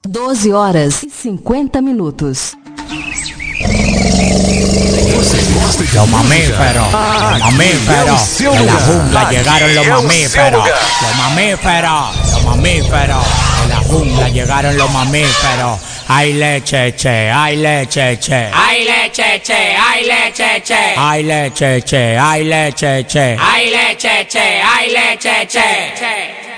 12h50. Los mamíferos, en la jungla llegaron los mamíferos, en la jungla llegaron los mamíferos. Ay leche, che, ay leche, che, Ay leche, che, ay leche, che, ay leche, che, ay leche, che. ay leche, che, ay leche, che.